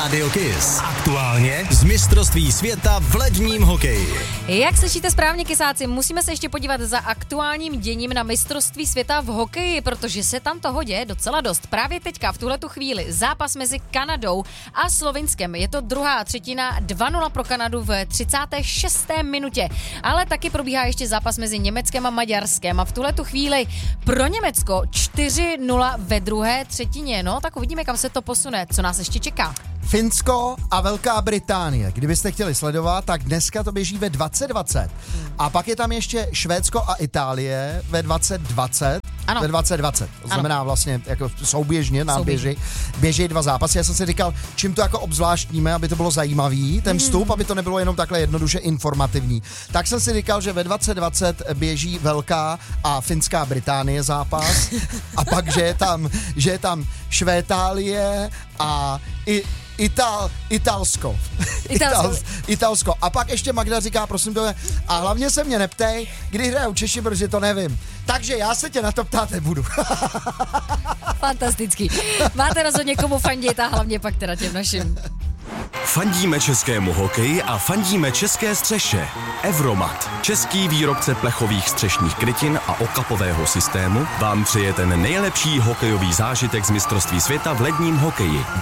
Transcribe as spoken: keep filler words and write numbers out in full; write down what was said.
Radio Kiss. Aktuálně z mistrovství světa v ledním hokeji. Jak slyšíte správně, kysáci, musíme se ještě podívat za aktuálním děním na mistrovství světa v hokeji, protože se tam toho děje docela dost. Právě teďka v tuhletu chvíli zápas mezi Kanadou a Slovinskem. Je to druhá třetina, dva nula pro Kanadu v třicáté šesté minutě. Ale taky probíhá ještě zápas mezi Německem a Maďarskem a v tuhletu chvíli pro Německo čtyři nula ve druhé třetině. No, tak uvidíme, kam se to posune, co nás ještě čeká. Finsko a Velká Británie. Kdybyste chtěli sledovat, tak dneska to běží ve dvacet dvacet. A pak je tam ještě Švédsko a Itálie ve dvacet dvacet. Ano. Ve dvacet dvacet. To znamená ano. vlastně jako souběžně nám Souběžně. běží, běží dva zápasy. Já jsem si říkal, čím to jako obzvláštníme, aby to bylo zajímavý, ten vstup, mm. aby to nebylo jenom takhle jednoduše informativní. Tak jsem si říkal, že ve dvacet dvacet běží Velká a Finská Británie zápas a pak, že je tam, že je tam Švétálie a i Ital, Italsko. Italsko. Ital, Italsko. A pak ještě Magda říká, prosím tebe, a hlavně se mě neptej, kdy hrajou Češi, protože to nevím. Takže já se tě na to ptát nebudu. Fantastický. Máte rozhodně komu fandit a hlavně pak teda těm našim. Fandíme českému hokeji a fandíme české střeše. Evromat, český výrobce plechových střešních krytin a okapového systému, vám přeje ten nejlepší hokejový zážitek z mistrovství světa v ledním hokeji.